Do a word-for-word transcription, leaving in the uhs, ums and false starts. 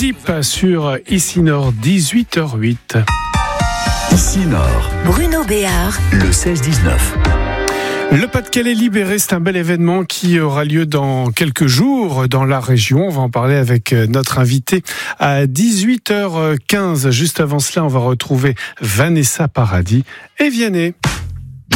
Deep sur Ici Nord, dix-huit heures huit. Ici Nord, Bruno Béard, le seize dix-neuf. Le Pas-de-Calais libéré, c'est un bel événement qui aura lieu dans quelques jours dans la région. On va en parler avec notre invité à dix-huit heures quinze. Juste avant cela, on va retrouver Vanessa Paradis et Vianney.